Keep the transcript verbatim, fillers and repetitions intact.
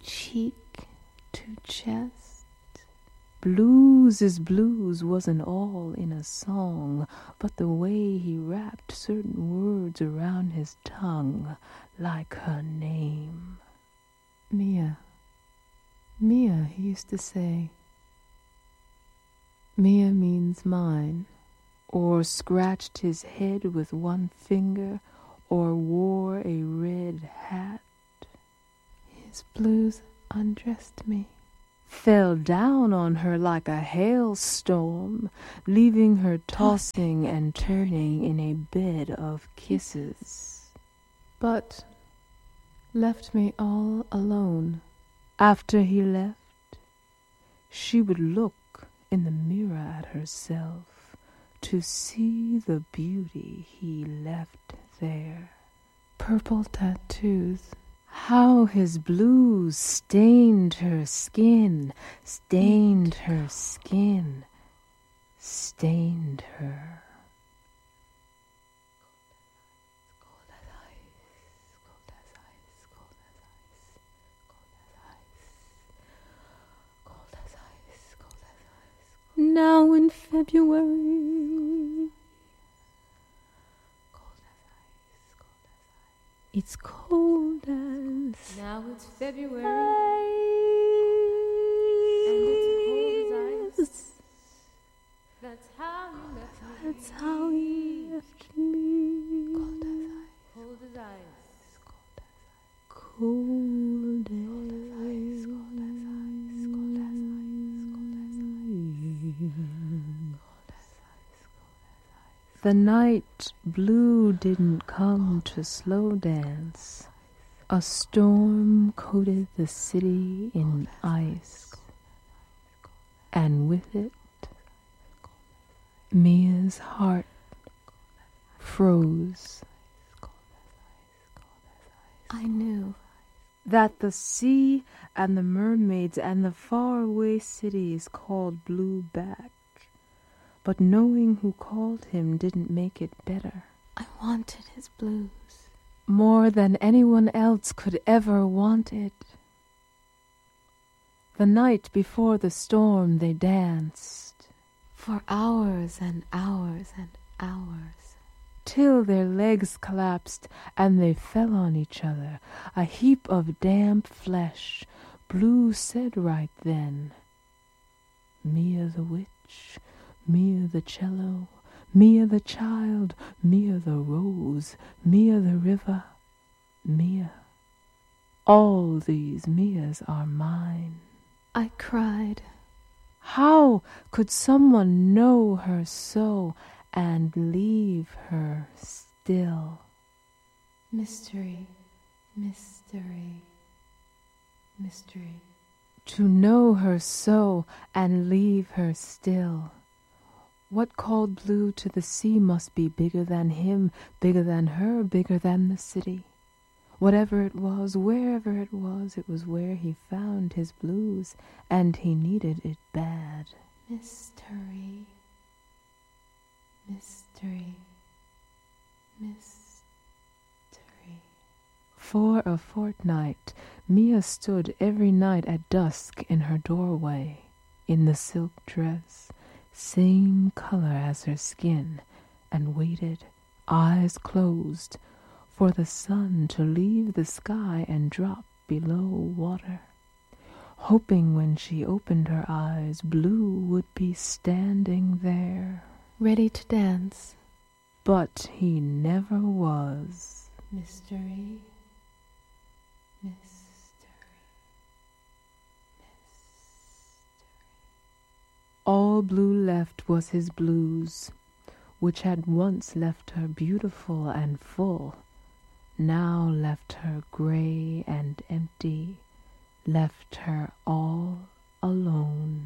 cheek to chest. Blues is blues wasn't all in a song, but the way he wrapped certain words around his tongue, like her name. Mia. Mia, he used to say. Mia means mine, or scratched his head with one finger, or wore a red hat. His blues undressed me, fell down on her like a hailstorm, leaving her tossing and turning in a bed of kisses. But left me all alone. After he left, she would look in the mirror at herself to see the beauty he left there. Purple tattoos. How his blues stained her skin, stained her skin, stained her. Now in February, it's cold as now it's February, ice. And it's cold as ice. That's how you left me. That's how you left me. Cold as ice. Cold as ice. Cold as Cold as ice. Cold as ice. Cold as ice. Cold as ice. Cold as ice. The night Blue didn't come to slow dance. A storm coated the city in ice, and with it, Mia's heart froze. I knew that the sea and the mermaids and the faraway cities called Blue back. But knowing who called him didn't make it better. I wanted his blues more than anyone else could ever want it. The night before the storm they danced for hours and hours and hours, till their legs collapsed and they fell on each other, a heap of damp flesh. Blue said right then, Mia the witch, Mia the cello, Mia the child, Mia the rose, Mia the river, Mia. All these Mias are mine. I cried. How could someone know her so and leave her still? Mystery, mystery, mystery. To know her so and leave her still. What called Blue to the sea must be bigger than him, bigger than her, bigger than the city. Whatever it was, wherever it was, it was where he found his blues, and he needed it bad. Mystery, mystery, mystery. For a fortnight, Mia stood every night at dusk in her doorway, in the silk dress, same color as her skin, and waited, eyes closed, for the sun to leave the sky and drop below water, hoping when she opened her eyes Blue would be standing there, ready to dance. But he never was. Mystery, mystery, mystery. All Blue left was his blues, which had once left her beautiful and full, now left her gray and empty, left her all alone.